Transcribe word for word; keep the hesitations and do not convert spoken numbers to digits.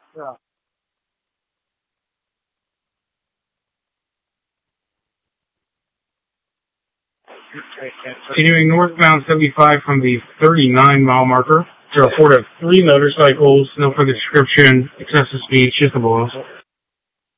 Yeah. Continuing northbound seventy-five from the thirty-nine mile marker to report of three motorcycles, no further description, excessive speed, shiftable.